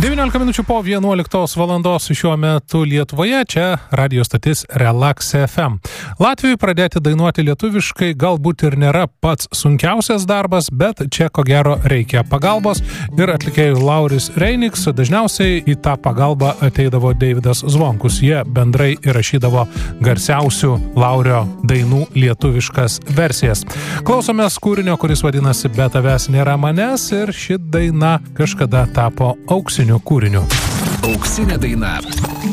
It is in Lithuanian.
19 minučių po 11 valandos šiuo metu Lietuvoje, čia radio stotis Relax FM. Latvijai pradėti dainuoti lietuviškai galbūt ir nėra pats sunkiausias darbas, bet čia ko gero reikia pagalbos ir atlikėjų Lauris Reiniks dažniausiai į tą pagalbą ateidavo Deividas Zvonkus. Jie bendrai įrašydavo garsiausių Laurio dainų lietuviškas versijas. Klausomės kūrinio, kuris vadinasi Be tavęs nėra manęs ir ši daina kažkada tapo auksiniu kūriniu. Auksinė daina.